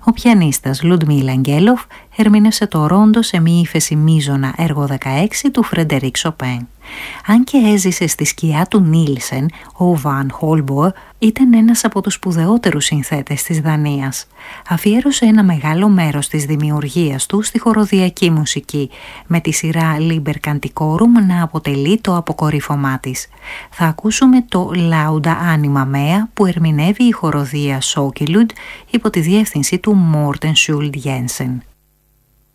Ο πιανίστας Λουντμίλα Αγγέλοφ ερμήνευσε το ρόντο σε μη ύφεση μείζωνα έργο 16 του Φρεντερίκ Σοπέν. Αν και έζησε στη σκιά του Νίλσεν, ο Βαν Χόλμποε ήταν ένας από τους σπουδαιότερους συνθέτες της Δανίας. Αφιέρωσε ένα μεγάλο μέρος της δημιουργίας του στη χοροδιακή μουσική, με τη σειρά Liber Canticorum να αποτελεί το αποκορύφωμά της. Θα ακούσουμε το Lauda Anima Mea που ερμηνεύει η χοροδία Σόκιλουντ υπό τη διεύθυνση του Μόρτεν Σιούλντ Γένσεν.